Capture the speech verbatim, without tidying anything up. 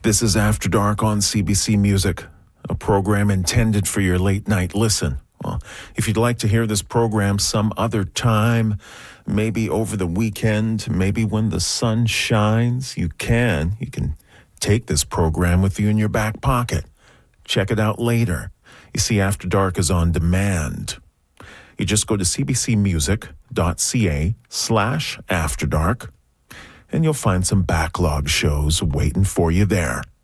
This is After Dark on C B C Music, a program intended for your late night listen. Well, if you'd like to hear this program some other time, maybe over the weekend, maybe when the sun shines, you can. You can take this program with you in your back pocket. Check it out later. You see, After Dark is on demand. You just go to cbcmusic.ca slash After Dark, and you'll find some backlog shows waiting for you there.